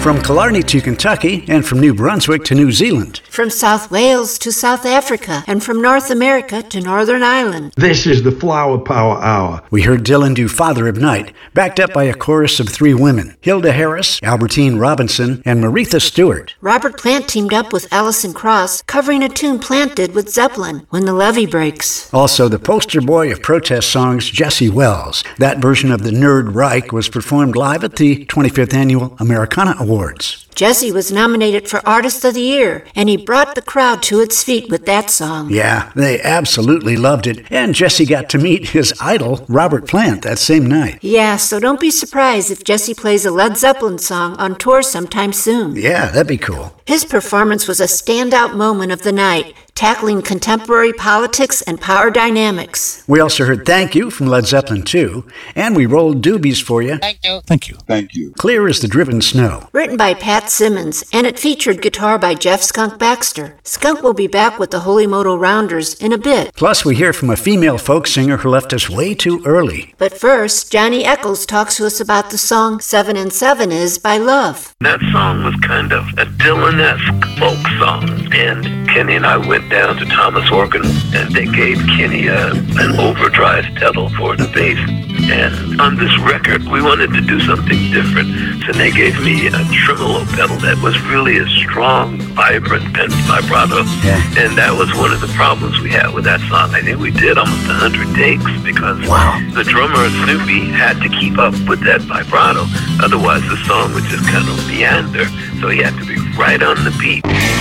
From Killarney to Kentucky and from New Brunswick to New Zealand. From South Wales to South Africa and from North America to Northern Ireland. This is the Flower Power Hour. We heard Dylan do Father of Night, backed up by a chorus of 3 women, Hilda Harris, Albertine Robinson, and Maretha Stewart. Robert Plant teamed up with Alison Krauss, covering a tune Plant did with Zeppelin, When the Levee Breaks. Also, the poster boy of protest songs, Jesse Wells. That version of the Nerd Reich was performed live at the 25th Annual Americana Awards. Jesse was nominated for Artist of the Year, and he brought the crowd to its feet with that song. Yeah, they absolutely loved it, and Jesse got to meet his idol, Robert Plant, that same night. Yeah, so don't be surprised if Jesse plays a Led Zeppelin song on tour sometime soon. Yeah, that'd be cool. His performance was a standout moment of the night, tackling contemporary politics and power dynamics. We also heard Thank You from Led Zeppelin 2, and we rolled doobies for you. Thank you. Thank you. Thank you. Clear as the Driven Snow. Written by Pat Simmons, and it featured guitar by Jeff Skunk Baxter. Skunk will be back with the Holy Moto Rounders in a bit. Plus, we hear from a female folk singer who left us way too early. But first, Johnny Eccles talks to us about the song 7 and 7 Is by Love. That song was kind of a Dylan-esque folk song, and Kenny and I went down to Thomas Organ, and they gave Kenny an overdrive pedal for the bass. And on this record, we wanted to do something different, so they gave me a tremolo pedal that was really a strong, vibrant vibrato. Yeah. And that was one of the problems we had with that song. I think we did almost 100 takes because the drummer, Snoopy, had to keep up with that vibrato. Otherwise, the song would just kind of meander, so he had to be right on the beat.